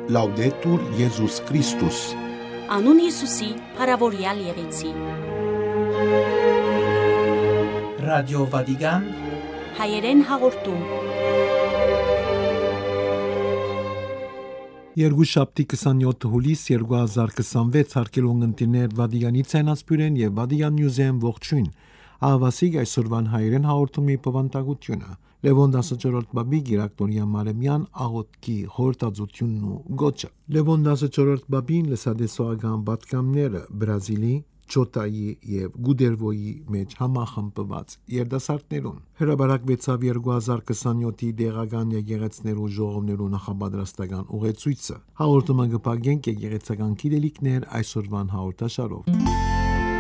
Laudetur Jesus Christus. Անուն Հիսուսի, փառավորյալ եղեցի։ Ռադիո Վատիկան Հայերեն հաղորդում։ Երկուշաբթի 27 հուլիս 2026 հարկելուն ընտիրներ Վատիկանի ցանասպյուրեն եւ Վատիկան Նյուզեն ողջույն։ Ահավասիկ այսօրվան հայերեն հաղորդումի բովանդակությունը։ Լևոն 14-րդ բաբի Գիրակտորիա Մարեմյան աղոթքի խորհրդածությունն ու գոչը։ Լևոն 14-րդ բաբին լսադեսողական պատգամները Բրազիլի, Չոտայի եւ Գուդերվոյի մեջ համախմբված երդասարտներուն հրաբարակվեցավ 2027-ի դեղական եկեղեցներու ժողովներու նախապատրաստական ուղեցույցը։ Հաղորդումը կփակենք եկեղեցական գիտելիքներ այսօրվան հաղորդաշարով։